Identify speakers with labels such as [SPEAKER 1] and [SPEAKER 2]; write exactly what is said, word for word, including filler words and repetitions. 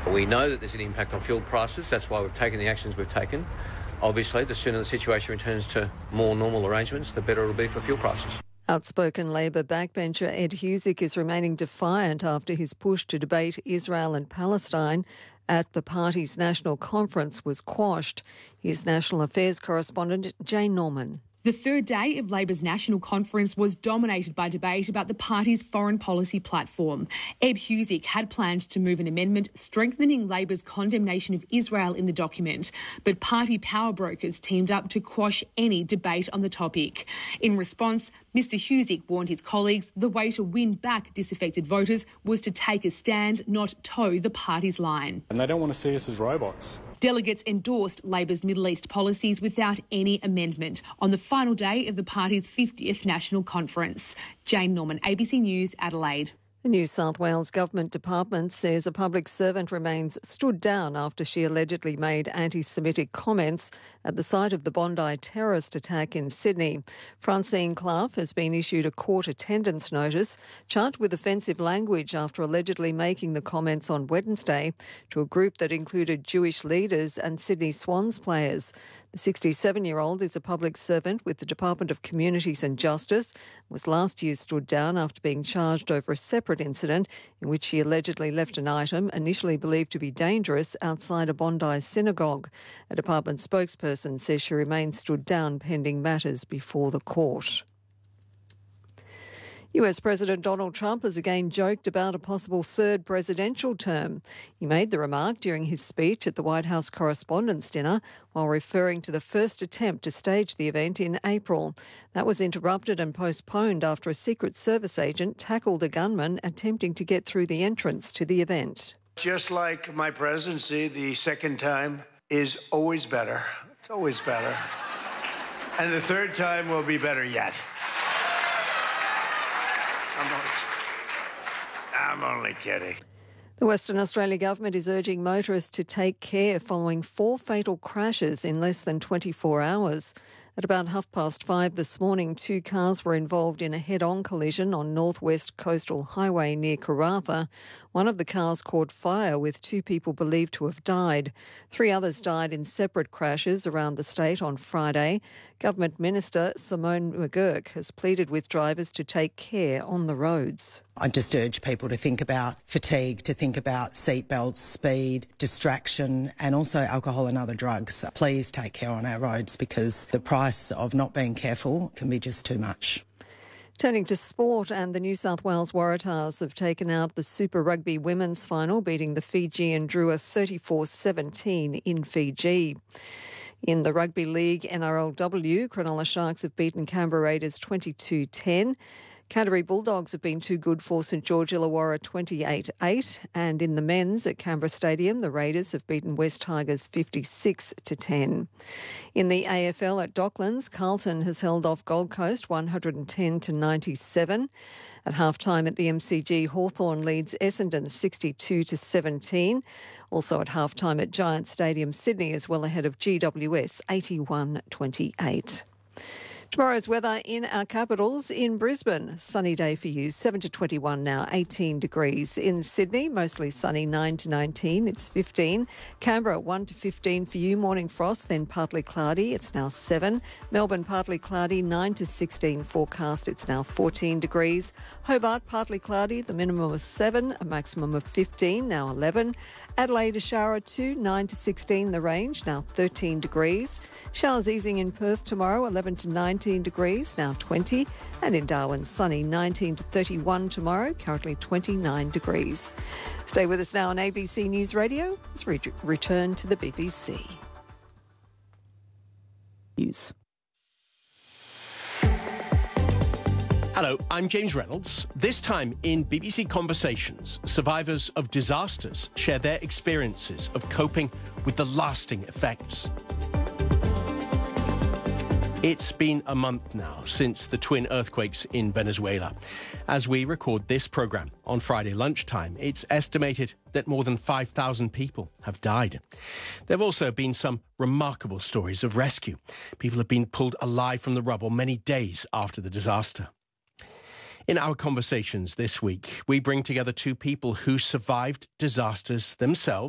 [SPEAKER 1] We know that there's an impact on fuel prices. That's why we've taken the actions we've taken. Obviously, the sooner the situation returns to more normal arrangements, the better it'll be for fuel prices.
[SPEAKER 2] Outspoken Labor backbencher Ed Husic is remaining defiant after his push to debate Israel and Palestine at the party's national conference was quashed. Here's National Affairs correspondent Jane Norman.
[SPEAKER 3] The third day of Labor's national conference was dominated by debate about the party's foreign policy platform. Ed Husic had planned to move an amendment strengthening Labor's condemnation of Israel in the document, but party power brokers teamed up to quash any debate on the topic. In response, Mr Husic warned his colleagues the way to win back disaffected voters was to take a stand, not toe the party's line.
[SPEAKER 4] And they don't want to see us as robots.
[SPEAKER 3] Delegates endorsed Labor's Middle East policies without any amendment on the final day of the party's fiftieth national conference. Jane Norman, A B C News, Adelaide.
[SPEAKER 2] The New South Wales Government Department says a public servant remains stood down after she allegedly made anti-Semitic comments at the site of the Bondi terrorist attack in Sydney. Francine Clough has been issued a court attendance notice, charged with offensive language after allegedly making the comments on Wednesday to a group that included Jewish leaders and Sydney Swans players. The sixty-seven-year-old is a public servant with the Department of Communities and Justice, was last year stood down after being charged over a separate incident in which she allegedly left an item initially believed to be dangerous outside a Bondi synagogue. A department spokesperson says she remains stood down pending matters before the court. U S President Donald Trump has again joked about a possible third presidential term. He made the remark during his speech at the White House Correspondents' Dinner while referring to the first attempt to stage the event in April. That was interrupted and postponed after a Secret Service agent tackled a gunman attempting to get through the entrance to the event.
[SPEAKER 5] Just like my presidency, the second time is always better. It's always better. And the third time will be better yet. I'm only, I'm only kidding.
[SPEAKER 2] The Western Australia government is urging motorists to take care following four fatal crashes in less than twenty-four hours. At about half past five this morning, two cars were involved in a head-on collision on North West Coastal Highway near Karratha. One of the cars caught fire with two people believed to have died. Three others died in separate crashes around the state on Friday. Government Minister Simone McGurk has pleaded with drivers to take care on the roads.
[SPEAKER 6] I just urge people to think about fatigue, to think about seatbelts, speed, distraction, and also alcohol and other drugs. Please take care on our roads because the price of not being careful can be just too much.
[SPEAKER 2] Turning to sport, and the New South Wales Waratahs have taken out the Super Rugby Women's Final, beating the Fijian Drua thirty-four seventeen in Fiji. In the Rugby League N R L W, Cronulla Sharks have beaten Canberra Raiders twenty-two ten. Canterbury Bulldogs have been too good for St George Illawarra twenty-eight eight, and in the men's at Canberra Stadium, the Raiders have beaten West Tigers fifty-six to ten. In the A F L at Docklands, Carlton has held off Gold Coast one hundred ten to ninety-seven. At half-time at the M C G, Hawthorn leads Essendon sixty-two to seventeen. Also at half-time at Giant Stadium, Sydney is well ahead of G W S eighty-one twenty-eight. Tomorrow's weather in our capitals. In Brisbane, sunny day for you, seven to twenty-one now, eighteen degrees. In Sydney, mostly sunny, nine to nineteen, it's fifteen. Canberra, one to fifteen for you, morning frost, then partly cloudy, it's now seven. Melbourne, partly cloudy, nine to sixteen forecast, it's now fourteen degrees. Hobart, partly cloudy, the minimum of seven, a maximum of fifteen, now eleven. Adelaide, a shower or two, nine to sixteen the range, now thirteen degrees. Showers easing in Perth tomorrow, eleven to nineteen degrees, now twenty. And in Darwin, sunny, nineteen to thirty-one tomorrow, currently twenty-nine degrees. Stay with us now on A B C News Radio. Let's re- return to the B B C News.
[SPEAKER 7] Hello, I'm James Reynolds. This time in B B C Conversations, survivors of disasters share their experiences of coping with the lasting effects. It's been a month now since the twin earthquakes in Venezuela. As we record this programme on Friday lunchtime, it's estimated that more than five thousand people have died. There have also been some remarkable stories of rescue. People have been pulled alive from the rubble many days after the disaster. In our conversations this week, we bring together two people who survived disasters themselves